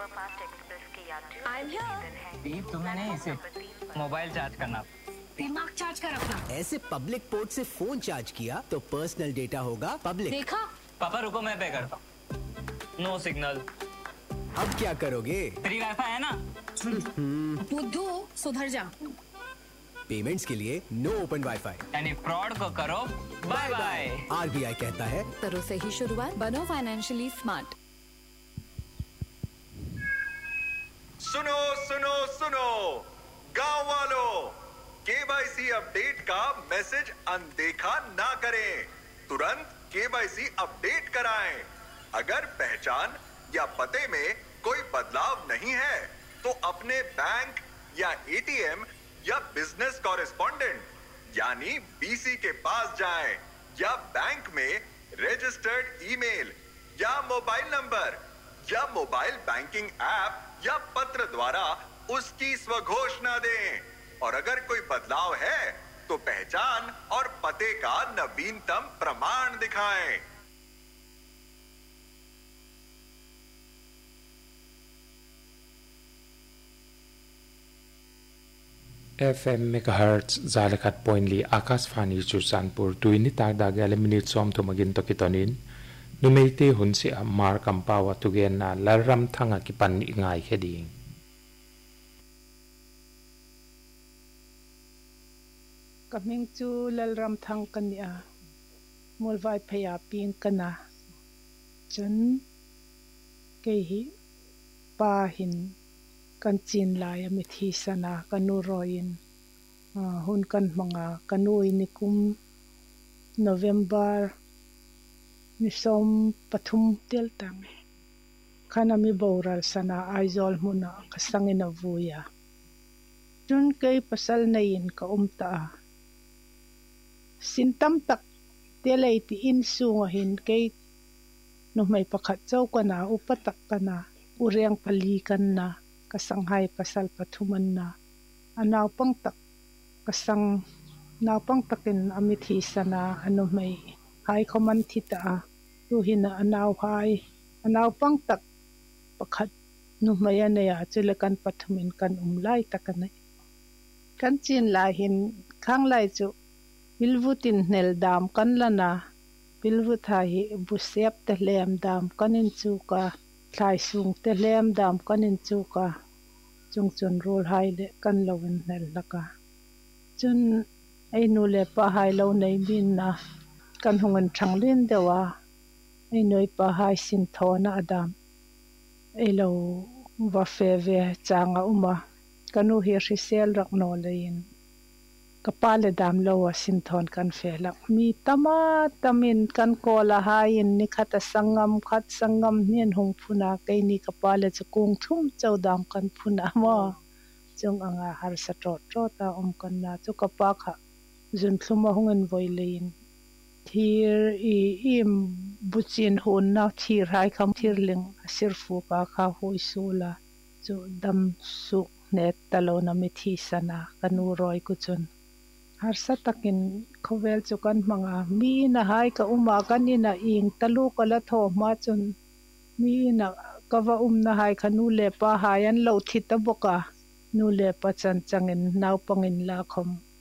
दीप तुम्हें नहीं, सिर्फ मोबाइल चार्ज करना। दिमाग चार्ज कर अपना। ऐसे पब्लिक पोर्ट से फोन चार्ज किया तो पर्सनल डेटा होगा पब्लिक। देखा? पापा रुको, मैं पे करता हूँ। No signal. अब क्या करोगे? फ्री वाईफाई है ना? बुद्धू सुधर जा। पेमेंट्स के लिए नो ओपन वाईफाई। यानी फ्रॉड को करो बाय बाय। आरबीआई कहता है करो सही शुरुआत, बनो फाइनेंशियली स्मार्ट। सुनो सुनो सुनो गांव वालों, केवाईसी अपडेट का मैसेज अनदेखा ना करें, तुरंत केवाईसी अपडेट कराएं। अगर पहचान या पते में कोई बदलाव नहीं है तो अपने बैंक या एटीएम या बिजनेस कॉरेस्पॉन्डेंट यानी बीसी के पास जाएं या बैंक में रजिस्टर्ड ईमेल या मोबाइल नंबर या मोबाइल बैंकिंग ऐप या पत्र द्वारा उसकी स्वघोषणा दें। और अगर कोई बदलाव है तो पहचान और पते का नवीनतम प्रमाण दिखाएं। FM megahertz zalakat pointli akasfani chusanpur tuini tagdag ale minute som to magin to kitonin numeite hunsi amar kampawa tugen na laram thanga ki pan ingai kheding kaming chu lalram thang kania molwai phaya ping kana chun ke hi pa hin kan chin lai mithi sana kanu roin hun kan manga kanu inikum November misom pathum tel tang khana mi boral sana aizol muna kasangina vuya chun kay pasal nain ka umta sintam tak telay ti insungahin kay no may pakhat chaw kana upatak kana uryang palikan na kasanghay pasal pathuman na anaw pang tak kasang naw pang takin amithi sana ano may hay koman thita tuhina anaw hay anaw pang tak pakhat no mayanaya chulakan pathumin kan umlay takanay kan chin lahin khang lai chu bilvutin nel dam kan lana bilvut hi busep te lem dam kanin chu ka thlai sung te lem dam kanin chu ka chung chun rol hai le kan lawin nel laka chun ai nu le pa hai lo nei bin na kan hungan thanglin dewa ai noi pa hai sin thona adam ai lo wa fe ve changa uma kanu hi risel rak no lein kapale dam lo sin thon kan felak mi tama tamin kan kola hain ni khata khat sangam nin hong phuna kai ni kapale chukung thum chaudam kan phuna mo chung anga har sa tro ta kan na chu kapa kha jun thluma hongen voilein thir im buchin hon na thir hai kham thir ling sirfu ka kha hoi sula chu dam su net talo na mithi sana kanu roi ku chun har sa takin khovel chukan manga mi na hai ka uma kanina ing talu kala tho ma chun mi na kawa na hai khanu le pa hayan lo thita boka nu le pa chan changin naw pangin la khom